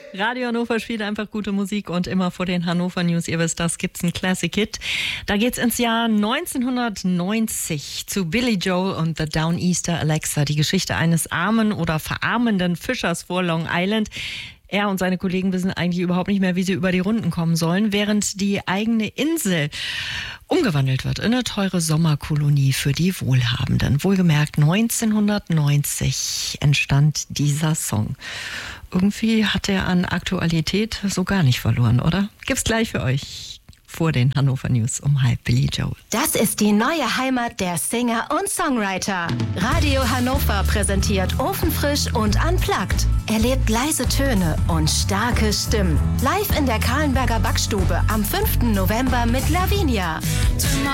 Radio Hannover spielt einfach gute Musik und immer vor den Hannover News, ihr wisst, das gibt's einen Classic Hit. Da geht's ins Jahr 1990 zu Billy Joel und The Downeaster Alexa, die Geschichte eines armen oder verarmenden Fischers vor Long Island. Er und seine Kollegen wissen eigentlich überhaupt nicht mehr, wie sie über die Runden kommen sollen, während die eigene Insel umgewandelt wird in eine teure Sommerkolonie für die Wohlhabenden. Wohlgemerkt, 1990 entstand dieser Song. Irgendwie hat er an Aktualität so gar nicht verloren, oder? Gibt's gleich für euch vor den Hannover News um halb Billy Joel. Das ist die neue Heimat der Singer und Songwriter. Radio Hannover präsentiert Ofenfrisch und Unplugged. Erlebt leise Töne und starke Stimmen. Live in der Kahlenberger Backstube am 5. November mit Lavinia.